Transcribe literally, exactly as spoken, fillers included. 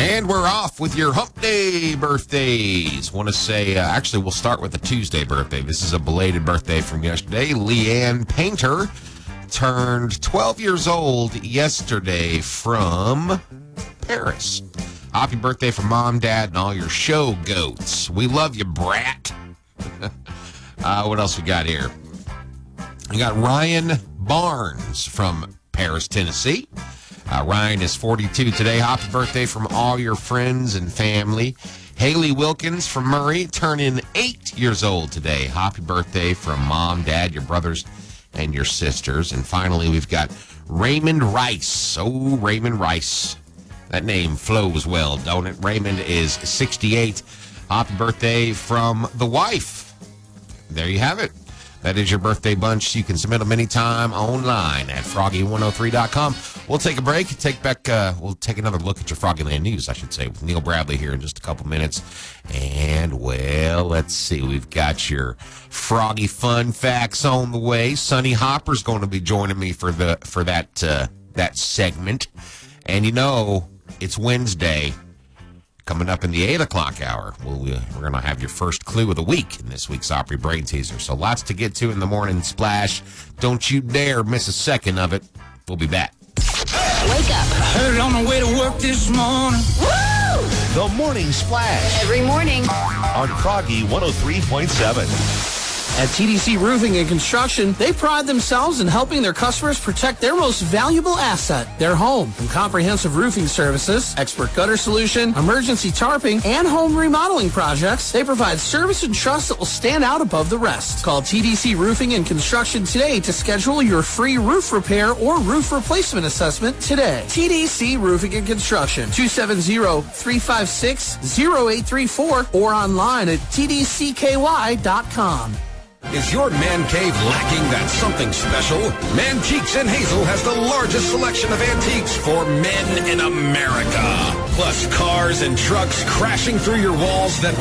And we're off with your hump day birthdays. Want to say, uh, actually, we'll start with a Tuesday birthday. This is a belated birthday from yesterday. Leanne Painter turned twelve years old yesterday from Paris. Happy birthday from Mom, Dad, and all your show goats. We love you, brat. uh, what else we got here? We got Ryan Barnes from Paris, Tennessee. Uh, Ryan is forty-two today. Happy birthday from all your friends and family. Haley Wilkins from Murray, turning eight years old today. Happy birthday from Mom, Dad, your brothers, and your sisters. And finally, we've got Raymond Rice. Oh, Raymond Rice. That name flows well, don't it? Raymond is sixty-eight. Happy birthday from the wife. There you have it. That is your birthday bunch. You can submit them anytime online at froggy one oh three dot com. We'll take a break. Take back. Uh, we'll take another look at your Froggyland news, I should say, with Neil Bradley here in just a couple minutes. And, well, let's see. We've got your Froggy fun facts on the way. Sonny Hopper's going to be joining me for the for that uh, that segment. And, you know, it's Wednesday. Coming up in the eight o'clock hour, we'll, uh, we're going to have your first clue of the week in this week's Opry Brain Teaser. So lots to get to in the morning splash. Don't you dare miss a second of it. We'll be back. Wake up. I heard it on the way to work this morning. Woo! The Morning Splash Every morning. on Froggy one oh three point seven. At T D C Roofing and Construction, they pride themselves in helping their customers protect their most valuable asset, their home. From comprehensive roofing services, expert gutter solution, emergency tarping, and home remodeling projects, they provide service and trust that will stand out above the rest. Call T D C Roofing and Construction today to schedule your free roof repair or roof replacement assessment today. T D C Roofing and Construction, two seven zero, three five six, zero eight three four or online at T D C K Y dot com. Is your man cave lacking that something special? Mantiques in Hazel has the largest selection of antiques for men in America. Plus cars and trucks crashing through your walls that